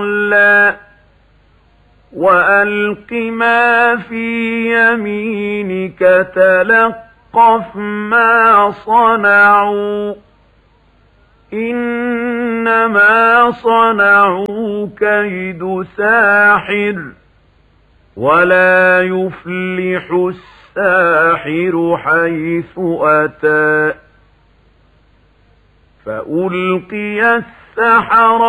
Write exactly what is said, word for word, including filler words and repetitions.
لا وألق ما في يمينك تلقف ما صنعوا إنما صنعوا كيد ساحر ولا يفلح الساحر حيث أتى. فألقي السحرة